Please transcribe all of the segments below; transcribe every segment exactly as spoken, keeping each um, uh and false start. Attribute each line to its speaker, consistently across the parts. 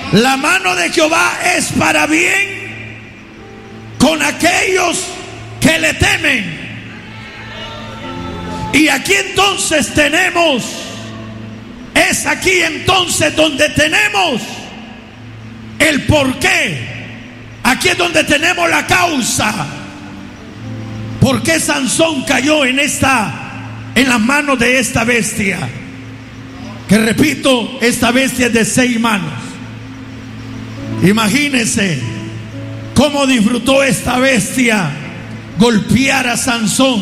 Speaker 1: La mano de Jehová es para bien con aquellos que le temen. Y aquí entonces tenemos, es aquí entonces donde tenemos el porqué. Aquí es donde tenemos la causa. ¿Por qué Sansón cayó en esta, en las manos de esta bestia? Que repito, esta bestia es de seis manos. Imagínense cómo disfrutó esta bestia golpear a Sansón,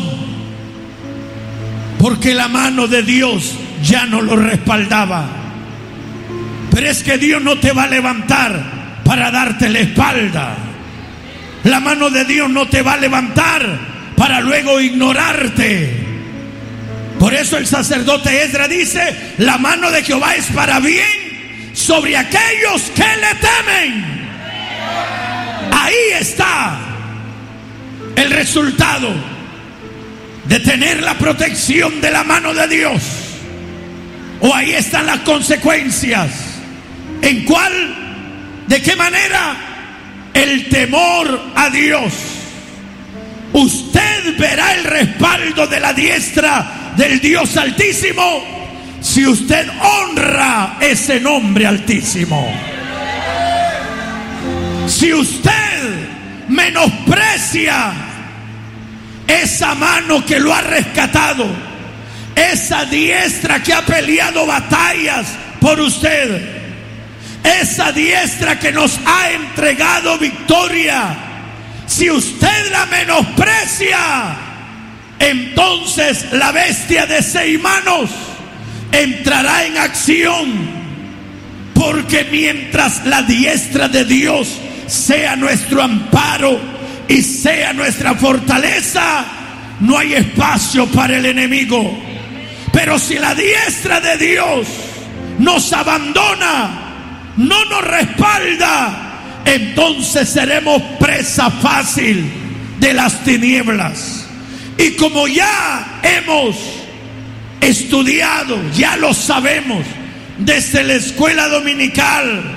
Speaker 1: porque la mano de Dios ya no lo respaldaba. Pero es que Dios no te va a levantar para darte la espalda. La mano de Dios no te va a levantar para luego ignorarte. Por eso el sacerdote Esdras dice: la mano de Jehová es para bien sobre aquellos que le temen. Ahí está el resultado de tener la protección de la mano de Dios. O ahí están las consecuencias. ¿En cuál? ¿De qué manera? El temor a Dios. Usted verá el respaldo de la diestra del Dios Altísimo si usted honra ese nombre altísimo. Si usted menosprecia esa mano que lo ha rescatado, esa diestra que ha peleado batallas por usted, esa diestra que nos ha entregado victoria, si usted la menosprecia, entonces la bestia de seis manos entrará en acción. Porque mientras la diestra de Dios sea nuestro amparo y sea nuestra fortaleza, no hay espacio para el enemigo. Pero si la diestra de Dios nos abandona, no nos respalda, entonces seremos presa fácil de las tinieblas. Y como ya hemos estudiado, ya lo sabemos desde la escuela dominical,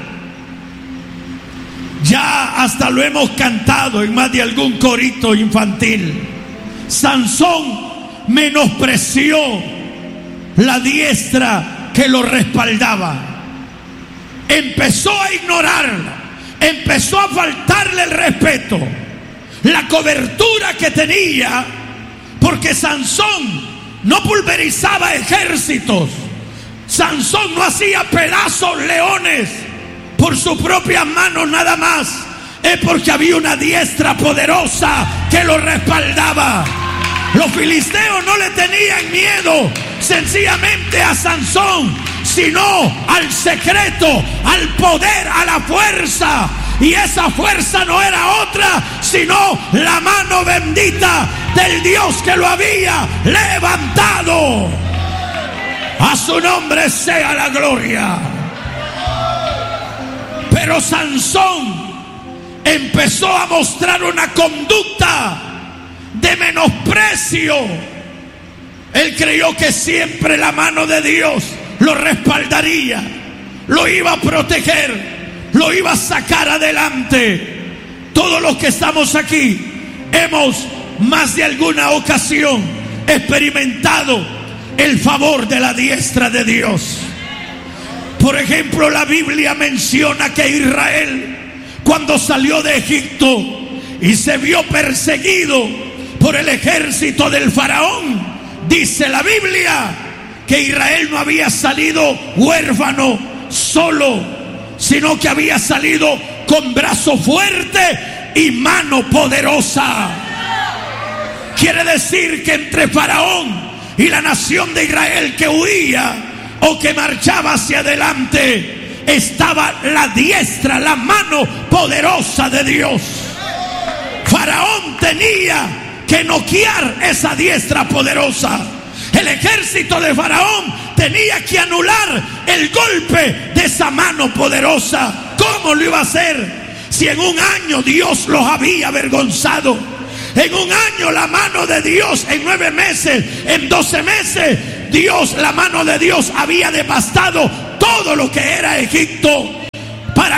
Speaker 1: ya hasta lo hemos cantado en más de algún corito infantil. Sansón menospreció la diestra que lo respaldaba. Empezó a ignorarla, empezó a faltarle el respeto, la cobertura que tenía, porque Sansón no pulverizaba ejércitos. Sansón no hacía pedazos leones por sus propias manos nada más. Es porque había una diestra poderosa que lo respaldaba. Los filisteos no le tenían miedo sencillamente a Sansón, sino al secreto, al poder, a la fuerza. Y esa fuerza no era otra sino la mano bendita del Dios que lo había levantado. A su nombre sea la gloria. Pero Sansón empezó a mostrar una conducta de menosprecio. Él creyó que siempre la mano de Dios lo respaldaría, lo iba a proteger, lo iba a sacar adelante. Todos los que estamos aquí hemos más de alguna ocasión experimentado el favor de la diestra de Dios. Por ejemplo, la Biblia menciona que Israel, cuando salió de Egipto y se vio perseguido por el ejército del faraón, dice la Biblia que Israel no había salido huérfano, solo, sino que había salido con brazo fuerte y mano poderosa. Quiere decir que entre faraón y la nación de Israel que huía o que marchaba hacia adelante, estaba la diestra, la mano poderosa de Dios. Faraón tenía que noquear esa diestra poderosa. El ejército de Faraón tenía que anular el golpe de esa mano poderosa. ¿Cómo lo iba a hacer? Si en un año Dios los había avergonzado. En un año la mano de Dios, en nueve meses, en doce meses, Dios, la mano de Dios había devastado todo lo que era Egipto. ¿Para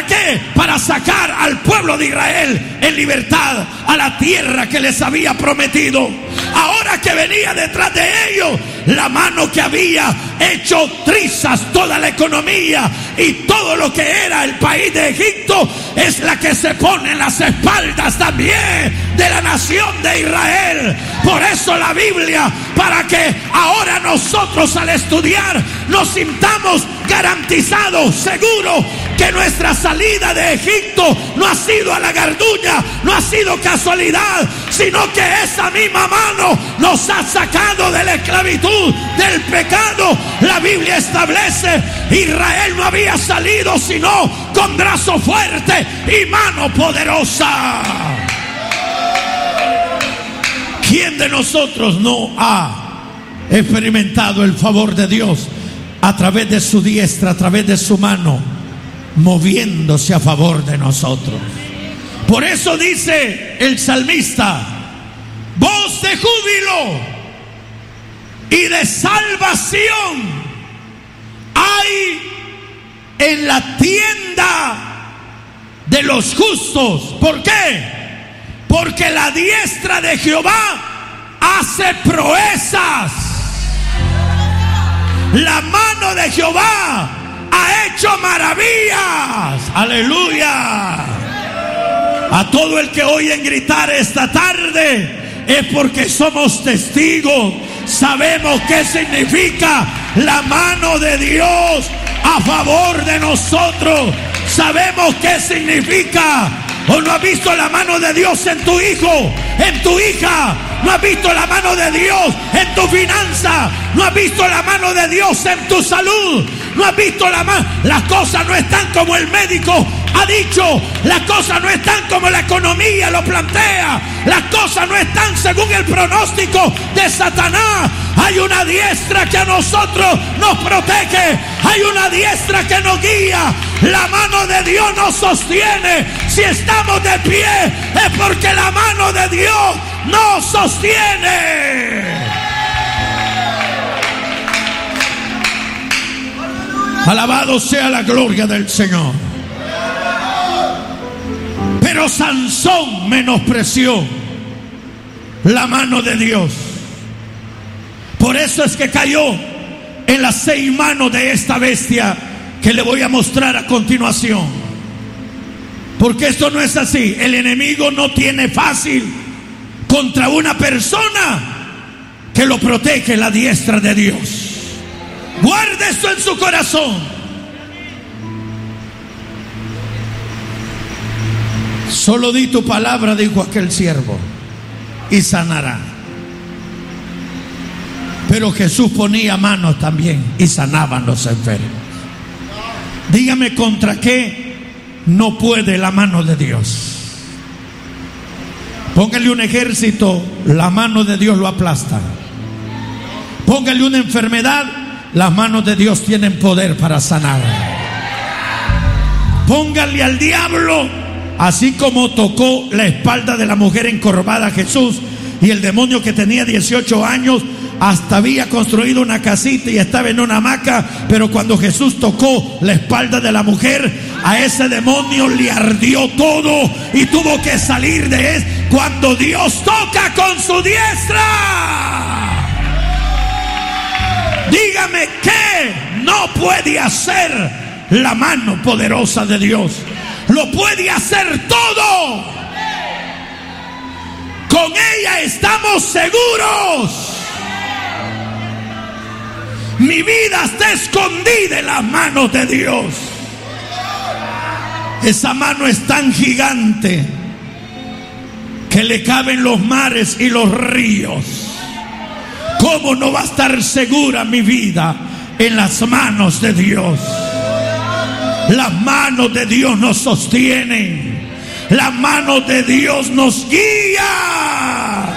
Speaker 1: ¿Para qué? Para sacar al pueblo de Israel en libertad a la tierra que les había prometido. Ahora que venía detrás de ellos la mano que había hecho trizas toda la economía y todo lo que era el país de Egipto, es la que se pone en las espaldas también de la nación de Israel. Por eso la Biblia, para que ahora nosotros al estudiar nos sintamos garantizados, seguros, que nuestra salida de Egipto no ha sido a la garduña, no ha sido casualidad, sino que esa misma mano nos ha sacado de la esclavitud, del pecado. La Biblia establece: Israel no había salido sino con brazo fuerte y mano poderosa. ¿Quién de nosotros no ha experimentado el favor de Dios a través de su diestra, a través de su mano, moviéndose a favor de nosotros? Por eso dice el salmista: voz de júbilo y de salvación hay en la tienda de los justos. ¿Por qué? Porque la diestra de Jehová hace proezas. La mano de Jehová ha hecho maravillas. Aleluya. A todo el que oyen gritar esta tarde, es porque somos testigos. Sabemos qué significa la mano de Dios a favor de nosotros. Sabemos qué significa. ¿O no has visto la mano de Dios en tu hijo, en tu hija? ¿No has visto la mano de Dios en tu finanza? ¿No has visto la mano de Dios en tu salud? ¿No has visto la mano? Las cosas no están como el médico ha dicho. Las cosas no están como la economía lo plantea. Las cosas no están según el pronóstico de Satanás. Hay una diestra que a nosotros nos protege. Hay una diestra que nos guía. La mano de Dios nos sostiene. Si estamos de pie, es porque la mano de Dios nos sostiene. Alabado sea la gloria del Señor. Pero Sansón menospreció la mano de Dios. Por eso es que cayó en las seis manos de esta bestia que le voy a mostrar a continuación. Porque esto no es así. El enemigo no tiene fácil contra una persona que lo protege la diestra de Dios. Guarde esto en su corazón. Solo di tu palabra, dijo aquel siervo, y sanará. Pero Jesús ponía manos también y sanaban los enfermos. Dígame contra qué no puede la mano de Dios. Póngale un ejército, la mano de Dios lo aplasta. Póngale una enfermedad, las manos de Dios tienen poder para sanar. Póngale al diablo, así como tocó la espalda de la mujer encorvada a Jesús, y el demonio que tenía dieciocho años hasta había construido una casita y estaba en una hamaca, pero cuando Jesús tocó la espalda de la mujer, a ese demonio le ardió todo y tuvo que salir de él. Cuando Dios toca con su diestra, dígame qué no puede hacer la mano poderosa de Dios. Lo puede hacer todo. Con ella estamos seguros. Mi vida está escondida en las manos de Dios. Esa mano es tan gigante que le caben los mares y los ríos. ¿Cómo no va a estar segura mi vida en las manos de Dios? Las manos de Dios nos sostienen. Las manos de Dios nos guían.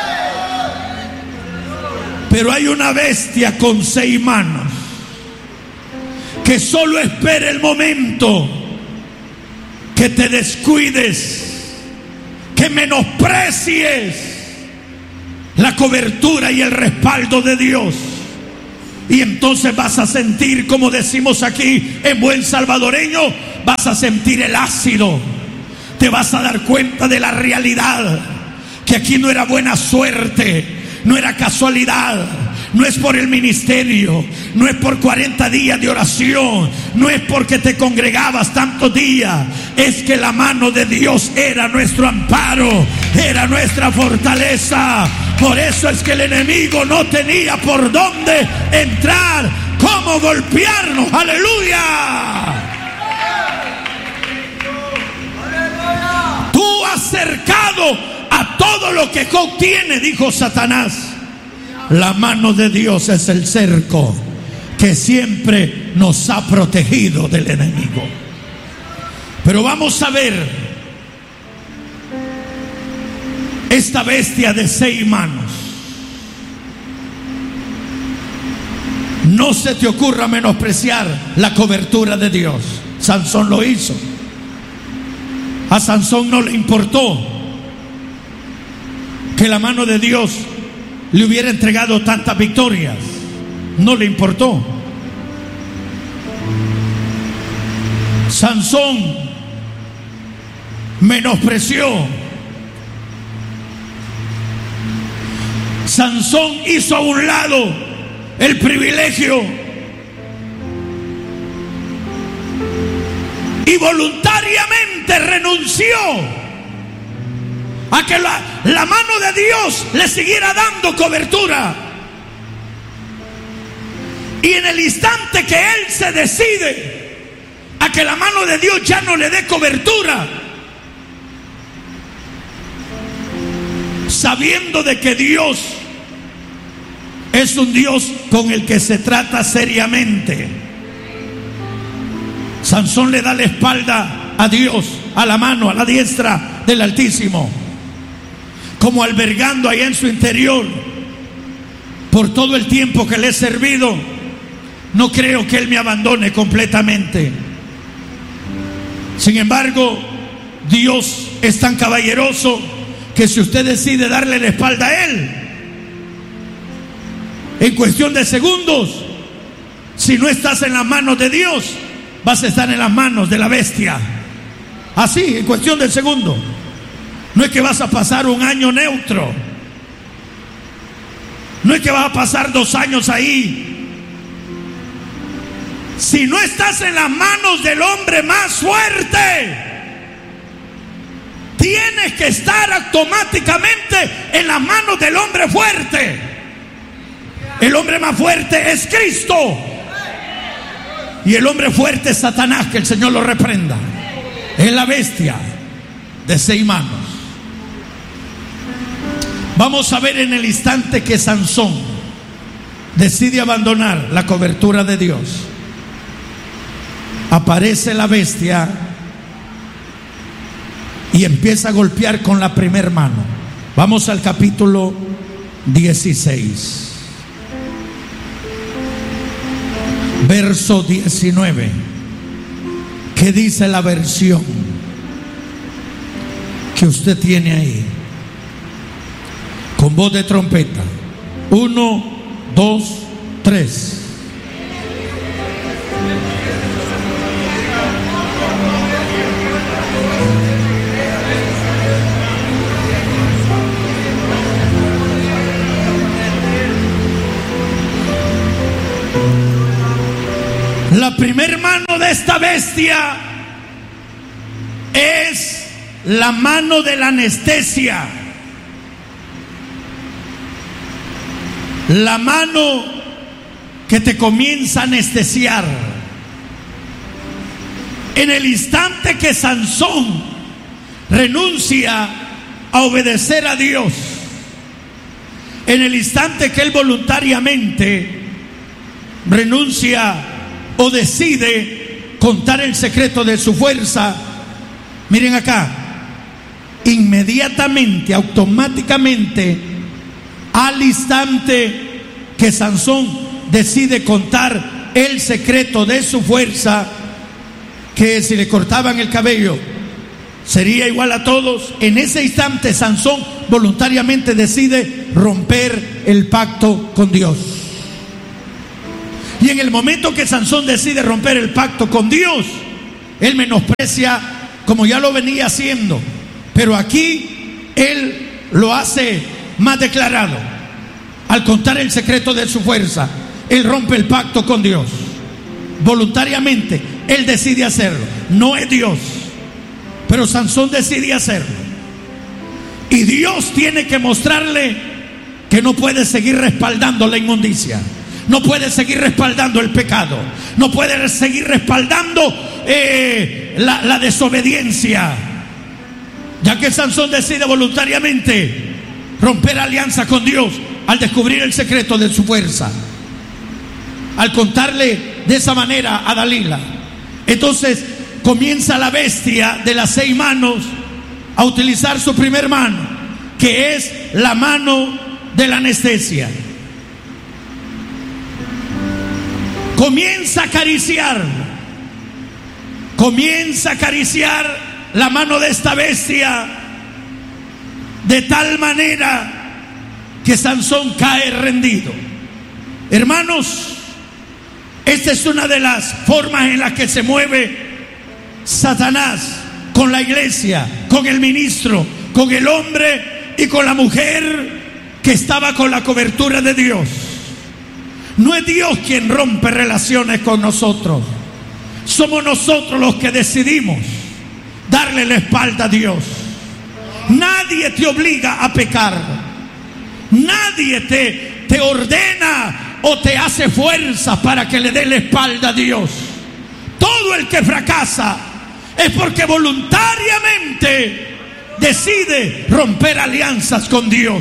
Speaker 1: Pero hay una bestia con seis manos que solo espera el momento que te descuides, que menosprecies la cobertura y el respaldo de Dios. Y entonces vas a sentir, como decimos aquí en buen salvadoreño, vas a sentir el ácido. Te vas a dar cuenta de la realidad, que aquí no era buena suerte, no era casualidad, no es por el ministerio, no es por cuarenta días de oración, no es porque te congregabas tantos días, es que la mano de Dios era nuestro amparo, era nuestra fortaleza. Por eso es que el enemigo no tenía por dónde entrar, cómo golpearnos. Aleluya. Tú has cercado a todo lo que Job tiene, dijo Satanás. La mano de Dios es el cerco que siempre nos ha protegido del enemigo. Pero vamos a ver esta bestia de seis manos. No se te ocurra menospreciar la cobertura de Dios. Sansón lo hizo. A Sansón no le importó que la mano de Dios le hubiera entregado tantas victorias. No le importó. Sansón menospreció. Sansón hizo a un lado el privilegio y voluntariamente renunció a que la, la mano de Dios le siguiera dando cobertura. Y en el instante que él se decide a que la mano de Dios ya no le dé cobertura, sabiendo de que Dios es un Dios con el que se trata seriamente, Sansón le da la espalda a Dios, a la mano, a la diestra del Altísimo, como albergando ahí en su interior: por todo el tiempo que le he servido, no creo que Él me abandone completamente. Sin embargo, Dios es tan caballeroso que si usted decide darle la espalda a Él, en cuestión de segundos, si no estás en las manos de Dios, vas a estar en las manos de la bestia. Así, en cuestión de segundo. No es que vas a pasar un año neutro, no es que vas a pasar dos años ahí. Si no estás en las manos del hombre más fuerte, tienes que estar automáticamente en las manos del hombre fuerte. El hombre más fuerte es Cristo, y el hombre fuerte es Satanás, que el Señor lo reprenda. Es la bestia de seis manos. Vamos a ver en el instante que Sansón decide abandonar la cobertura de Dios, aparece la bestia y empieza a golpear con la primer mano. Vamos al capítulo dieciséis, verso diecinueve. ¿Qué dice la versión que usted tiene ahí? Con voz de trompeta. Uno, dos, tres. La primer mano de esta bestia es la mano de la anestesia, la mano que te comienza a anestesiar. En el instante que Sansón renuncia a obedecer a Dios, en el instante que él voluntariamente renuncia o decide contar el secreto de su fuerza, miren acá, inmediatamente, automáticamente, al instante que Sansón decide contar el secreto de su fuerza, que si le cortaban el cabello sería igual a todos, en ese instante Sansón voluntariamente decide romper el pacto con Dios. Y en el momento que Sansón decide romper el pacto con Dios, él menosprecia como ya lo venía haciendo, pero aquí él lo hace más declarado. Al contar el secreto de su fuerza, él rompe el pacto con Dios. Voluntariamente, él decide hacerlo. No es Dios, pero Sansón decide hacerlo. Y Dios tiene que mostrarle que no puede seguir respaldando la inmundicia, no puede seguir respaldando el pecado, no puede seguir respaldando eh, la, la desobediencia, ya que Sansón decide voluntariamente romper alianza con Dios al descubrir el secreto de su fuerza, al contarle de esa manera a Dalila. Entonces comienza la bestia de las seis manos a utilizar su primer mano, que es la mano de la anestesia. Comienza a acariciar, comienza a acariciar la mano de esta bestia, de tal manera que Sansón cae rendido. Hermanos, esta es una de las formas en las que se mueve Satanás con la iglesia, con el ministro, con el hombre y con la mujer que estaba con la cobertura de Dios. No es Dios quien rompe relaciones con nosotros, somos nosotros los que decidimos darle la espalda a Dios. Nadie te obliga a pecar, nadie te, te ordena o te hace fuerza para que le dé la espalda a Dios. Todo el que fracasa es porque voluntariamente decide romper alianzas con Dios.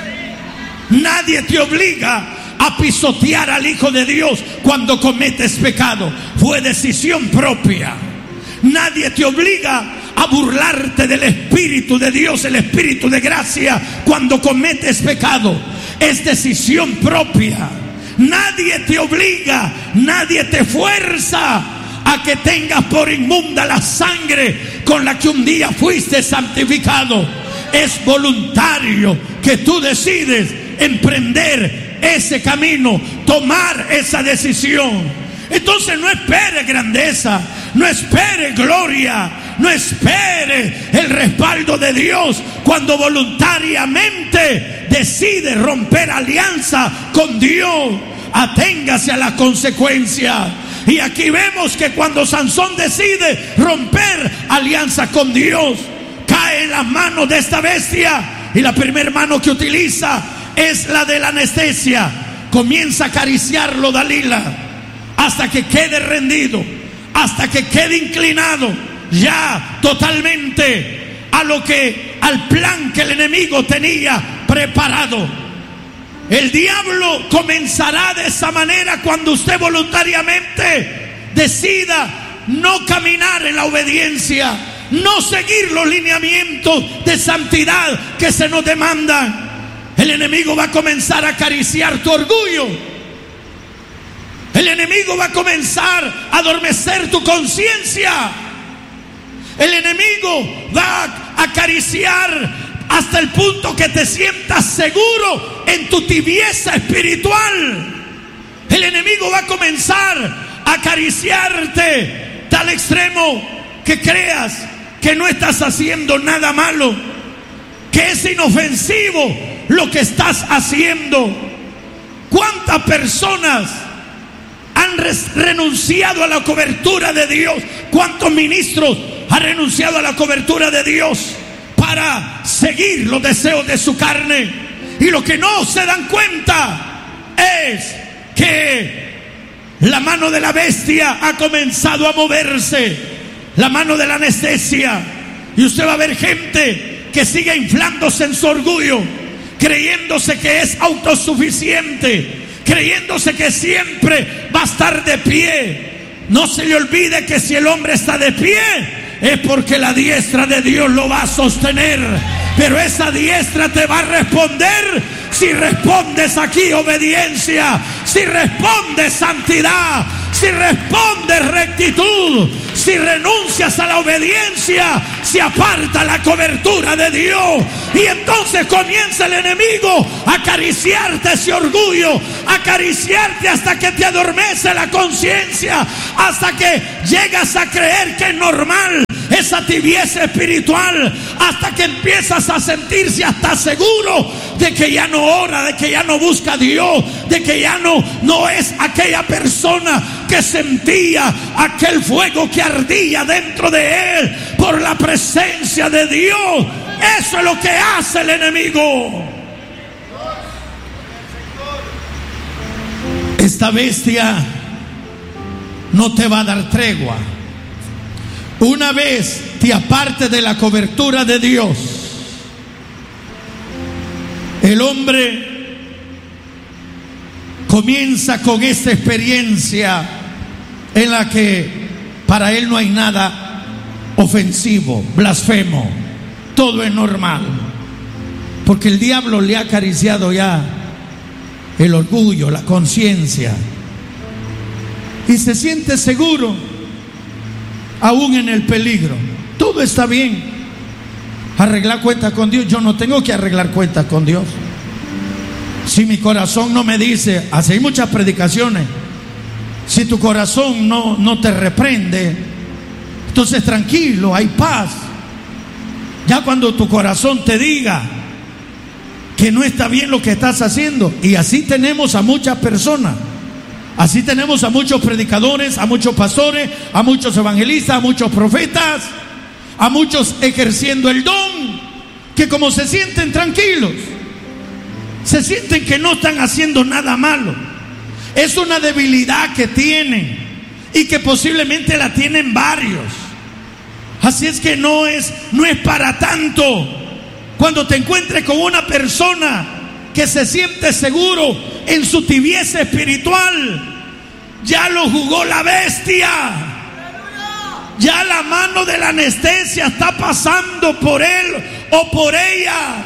Speaker 1: Nadie te obliga a pisotear al Hijo de Dios cuando cometes pecado. Fue decisión propia. Nadie te obliga a burlarte del Espíritu de Dios, el Espíritu de gracia, cuando cometes pecado. Es decisión propia. Nadie te obliga, nadie te fuerza a que tengas por inmunda la sangre con la que un día fuiste santificado. Es voluntario que tú decides emprender ese camino, tomar esa decisión. Entonces no espere grandeza, no espere gloria, no espere el respaldo de Dios cuando voluntariamente decide romper alianza con Dios. Aténgase a la consecuencia. Y aquí vemos que cuando Sansón decide romper alianza con Dios, cae en las manos de esta bestia, y la primera mano que utiliza es la de la anestesia. Comienza a acariciarlo Dalila hasta que quede rendido, hasta que quede inclinado ya totalmente a lo que, al plan que el enemigo tenía preparado. El diablo comenzará de esa manera cuando usted voluntariamente decida no caminar en la obediencia, no seguir los lineamientos de santidad que se nos demandan. El enemigo va a comenzar a acariciar tu orgullo. El enemigo va a comenzar a adormecer tu conciencia. El enemigo va a acariciar hasta el punto que te sientas seguro en tu tibieza espiritual. El enemigo va a comenzar a acariciarte tal extremo que creas que no estás haciendo nada malo, que es inofensivo lo que estás haciendo. ¿Cuántas personas han renunciado a la cobertura de Dios? ¿Cuántos ministros han renunciado a la cobertura de Dios para seguir los deseos de su carne? Y lo que no se dan cuenta es que la mano de la bestia ha comenzado a moverse, la mano de la anestesia, y usted va a ver gente que sigue inflándose en su orgullo, creyéndose que es autosuficiente, creyéndose que siempre va a estar de pie. No se le olvide que si el hombre está de pie es porque la diestra de Dios lo va a sostener. Pero esa diestra te va a responder si respondes aquí obediencia, si respondes santidad, si respondes rectitud, si Si renuncias a la obediencia, se aparta la cobertura de Dios. Y entonces comienza el enemigo a acariciarte ese orgullo, a acariciarte hasta que te adormece la conciencia, hasta que llegas a creer que es normal esa tibieza espiritual, hasta que empiezas a sentirse hasta seguro de que ya no ora, de que ya no busca a Dios, de que ya no, no es aquella persona que sentía aquel fuego que ardía dentro de él por la presencia de Dios. Eso es lo que hace el enemigo. Esta bestia no te va a dar tregua. Una vez te apartes de la cobertura de Dios, el hombre comienza con esta experiencia en la que para él no hay nada ofensivo, blasfemo, todo es normal, porque el diablo le ha acariciado ya el orgullo, la conciencia, y se siente seguro aún en el peligro. Todo está bien. Arreglar cuentas con Dios. Yo no tengo que arreglar cuentas con Dios. Si mi corazón no me dice, así hay muchas predicaciones, si tu corazón no, no te reprende, entonces tranquilo, hay paz. Ya cuando tu corazón te diga que no está bien lo que estás haciendo, y así tenemos a muchas personas, así tenemos a muchos predicadores, a muchos pastores, a muchos evangelistas, a muchos profetas, a muchos ejerciendo el don, que como se sienten tranquilos, se sienten que no están haciendo nada malo. Es una debilidad que tienen y que posiblemente la tienen varios. Así es que no es, no es para tanto. Cuando te encuentres con una persona que se siente seguro en su tibieza espiritual, ya lo jugó la bestia. Ya la mano de la anestesia está pasando por él o por ella.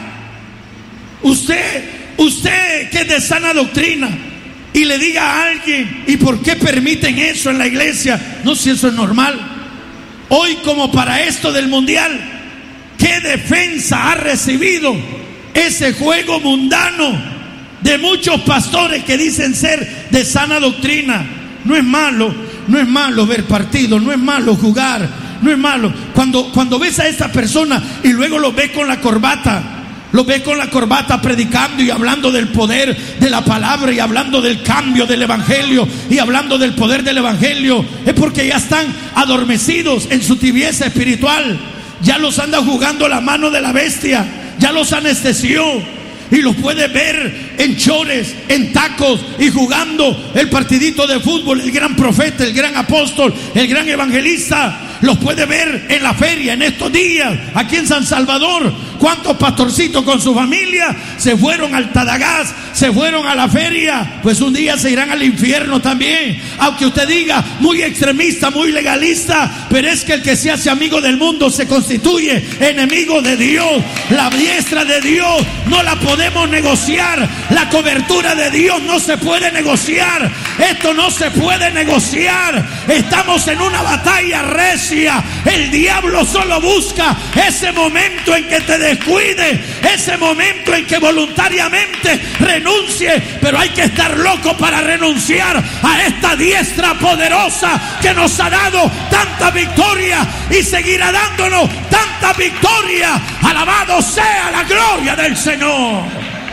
Speaker 1: Usted, usted que es de sana doctrina y le diga a alguien, ¿y por qué permiten eso en la iglesia? No, si eso es normal. Hoy, como para esto del mundial, ¿qué defensa ha recibido ese juego mundano de muchos pastores que dicen ser de sana doctrina? No es malo, no es malo ver partidos, no es malo jugar, no es malo. Cuando, cuando ves a esa persona y luego lo ves con la corbata, lo ves con la corbata predicando y hablando del poder de la palabra y hablando del cambio del evangelio y hablando del poder del evangelio, es porque ya están adormecidos en su tibieza espiritual. Ya los anda jugando la mano de la bestia, ya los anestesió. Y los puede ver en chores, en tacos y jugando el partidito de fútbol. El gran profeta, el gran apóstol, el gran evangelista, los puede ver en la feria en estos días, aquí en San Salvador. ¿Cuántos pastorcitos con su familia se fueron al Tadagás, se fueron a la feria? Pues un día se irán al infierno también. Aunque usted diga, muy extremista, muy legalista, pero es que el que se hace amigo del mundo se constituye enemigo de Dios. La diestra de Dios no la podemos negociar. La cobertura de Dios no se puede negociar. Esto no se puede negociar. Estamos en una batalla recia. El diablo solo busca ese momento en que te descuide, ese momento en que voluntariamente renuncie. Pero hay que estar loco para renunciar a esta diestra poderosa que nos ha dado tanta victoria y seguirá dándonos tanta victoria. Alabado sea la gloria del Señor.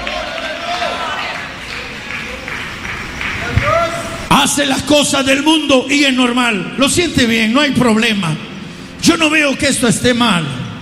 Speaker 1: Hace las cosas del mundo y es normal, lo siente bien, no hay problema. Yo no veo que esto esté mal.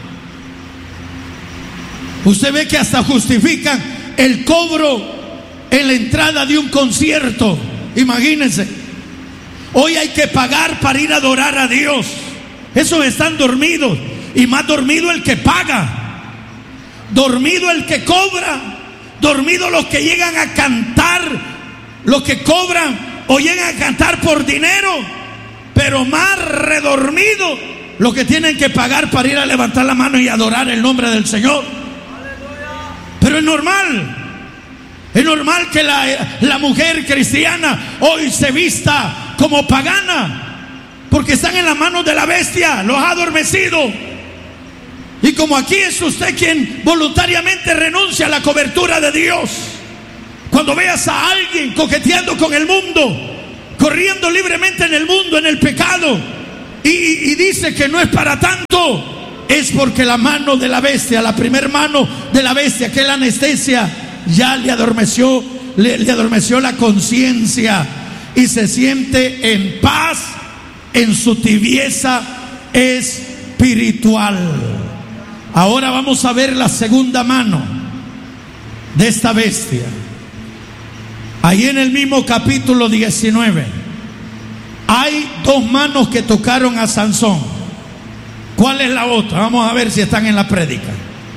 Speaker 1: Usted ve que hasta justifican el cobro en la entrada de un concierto. Imagínense, hoy hay que pagar para ir a adorar a Dios. Esos están dormidos, y más dormido el que paga, dormido el que cobra, dormido los que llegan a cantar, los que cobran o llegan a cantar por dinero, pero más redormido los que tienen que pagar para ir a levantar la mano y adorar el nombre del Señor. Pero es normal, es normal que la, la mujer cristiana hoy se vista como pagana, porque están en las manos de la bestia, los ha adormecido. Y como aquí es usted quien voluntariamente renuncia a la cobertura de Dios, cuando veas a alguien coqueteando con el mundo, corriendo libremente en el mundo, en el pecado, y, y, y dice que no es para tanto, es porque la mano de la bestia, la primer mano de la bestia, que es la anestesia, ya le adormeció, le, le adormeció la conciencia, y se siente en paz en su tibieza espiritual. Ahora vamos a ver la segunda mano de esta bestia. Ahí en el mismo capítulo diecinueve hay dos manos que tocaron a Sansón. ¿Cuál es la otra? Vamos a ver si están en la prédica.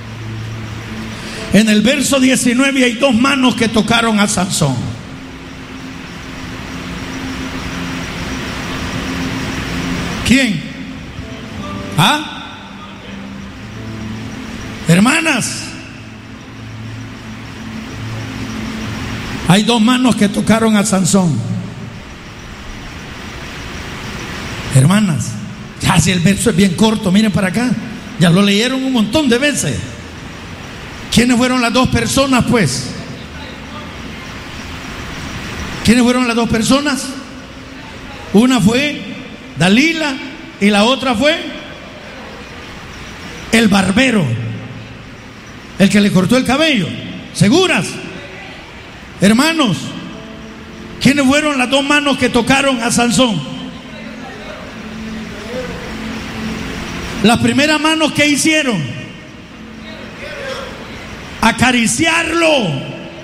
Speaker 1: En el verso diecinueve hay dos manos que tocaron a Sansón. ¿Quién? ¿Ah? Hermanas, hay dos manos que tocaron a Sansón. Hermanas, ya si el verso es bien corto, miren para acá, ya lo leyeron un montón de veces. ¿Quiénes fueron las dos personas, pues? ¿Quiénes fueron las dos personas? Una fue Dalila y la otra fue el barbero, el que le cortó el cabello. ¿Seguras? Hermanos, ¿quiénes fueron las dos manos que tocaron a Sansón? Las primeras manos que hicieron, acariciarlo.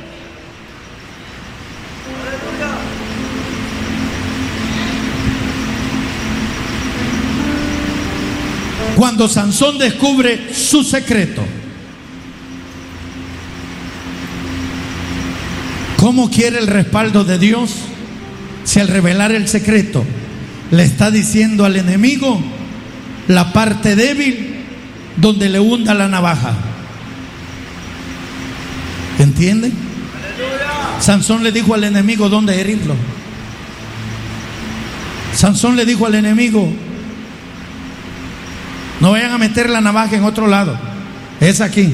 Speaker 1: Cuando Sansón descubre su secreto, ¿cómo quiere el respaldo de Dios si al revelar el secreto le está diciendo al enemigo la parte débil donde le hunda la navaja? ¿Entienden? Sansón le dijo al enemigo dónde herirlo. Sansón le dijo al enemigo: no vayan a meter la navaja en otro lado, es aquí.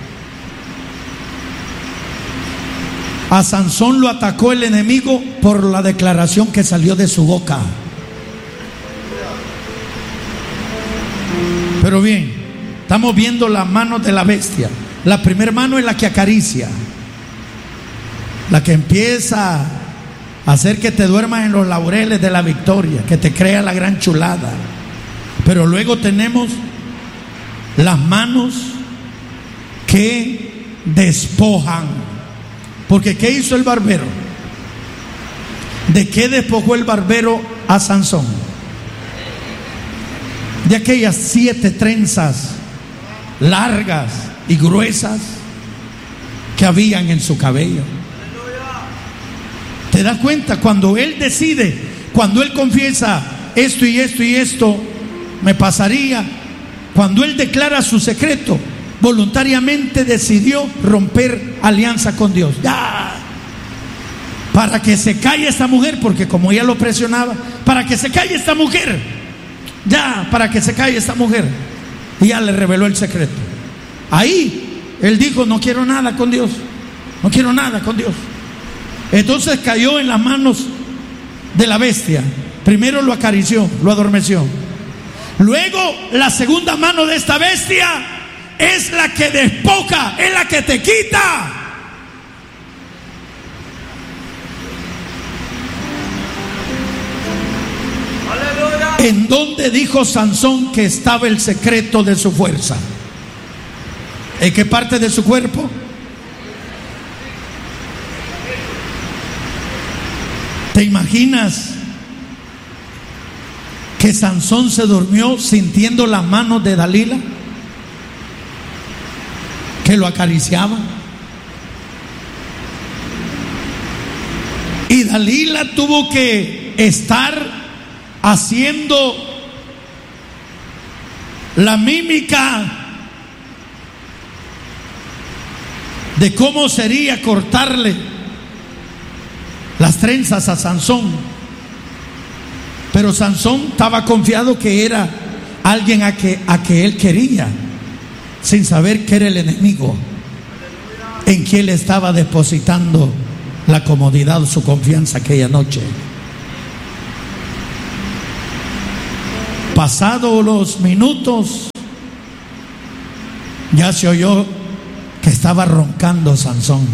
Speaker 1: A Sansón lo atacó el enemigo por la declaración que salió de su boca. Pero bien, estamos viendo las manos de la bestia. La primera mano es la que acaricia, la que empieza a hacer que te duermas en los laureles de la victoria, que te crea la gran chulada. Pero luego tenemos las manos que despojan. Porque ¿qué hizo el barbero? ¿De qué despojó el barbero a Sansón? De aquellas siete trenzas largas y gruesas que habían en su cabello. ¿Te das cuenta? Cuando él decide, cuando él confiesa esto y esto y esto me pasaría, cuando él declara su secreto, voluntariamente decidió romper alianza con Dios. Ya, para que se calle esta mujer, porque como ella lo presionaba, para que se calle esta mujer, ya, para que se calle esta mujer. Y ya le reveló el secreto. Ahí él dijo: no quiero nada con Dios, no quiero nada con Dios. Entonces cayó en las manos de la bestia. Primero lo acarició, lo adormeció. Luego la segunda mano de esta bestia es la que despoja, es la que te quita. ¿En dónde dijo Sansón que estaba el secreto de su fuerza? ¿En qué parte de su cuerpo? ¿Te imaginas que Sansón se durmió sintiendo las manos de Dalila que lo acariciaban? Y Dalila tuvo que estar haciendo la mímica de cómo sería cortarle las trenzas a Sansón. Pero Sansón estaba confiado que era alguien a que, a que él quería, sin saber que era el enemigo en quien le estaba depositando la comodidad, su confianza aquella noche. Pasados los minutos, ya se oyó que estaba roncando Sansón.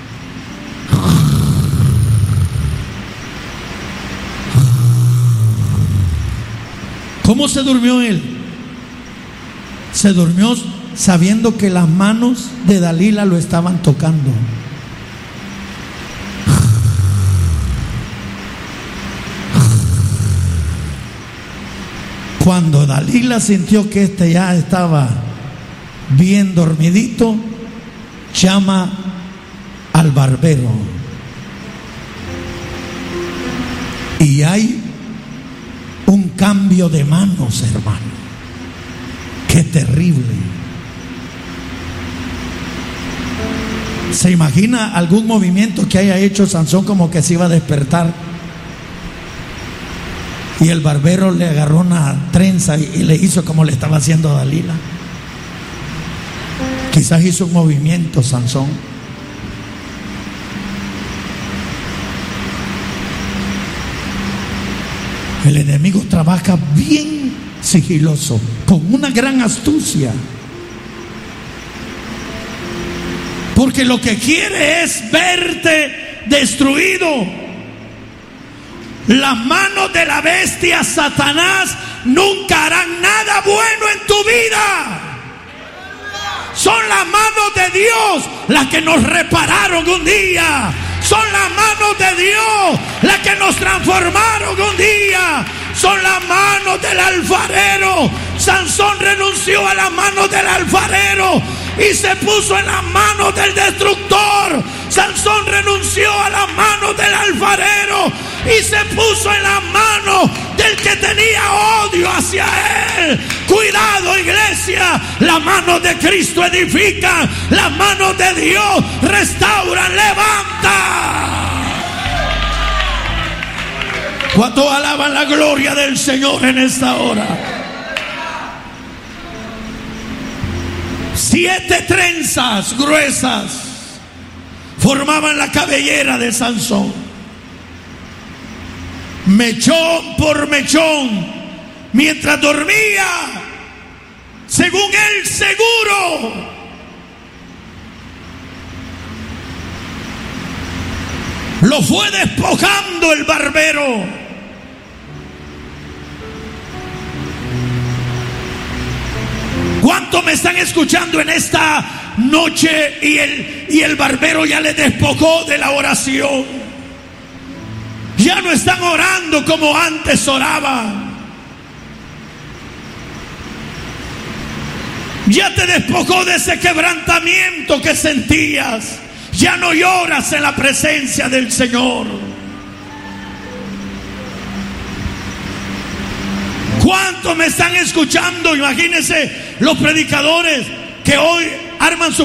Speaker 1: ¿Cómo se durmió él? Se durmió sabiendo que las manos de Dalila lo estaban tocando. Cuando Dalila sintió que este ya estaba bien dormidito, llama al barbero. Y hay un cambio de manos, hermano. Qué terrible. ¿Se imagina algún movimiento que haya hecho Sansón como que se iba a despertar? Y el barbero le agarró una trenza y le hizo como le estaba haciendo a Dalila. Quizás hizo un movimiento Sansón. El enemigo trabaja bien sigiloso, con una gran astucia. Porque lo que quiere es verte destruido. Las manos de la bestia Satanás nunca harán nada bueno en tu vida. Son las manos de Dios las que nos repararon un día. Son las manos de Dios las que nos transformaron un día. Son las manos del alfarero. Sansón renunció a las manos del alfarero y se puso en las manos del destructor. Sansón renunció a las manos del alfarero y se puso en las manos del que tenía odio hacia él. Cuidado, iglesia. Las manos de Cristo edifican. Las manos de Dios restauran, levantan. ¿Cuántos alaban la gloria del Señor en esta hora? Siete trenzas gruesas formaban la cabellera de Sansón. Mechón por mechón, mientras dormía, según él seguro. Lo fue despojando el barbero. ¿Cuántos me están escuchando en esta noche y el, y el barbero ya le despojó de la oración? Ya no están orando como antes oraban. Ya te despojó de ese quebrantamiento que sentías. Ya no lloras en la presencia del Señor. ¿Cuántos me están escuchando? Imagínense los predicadores que hoy arman su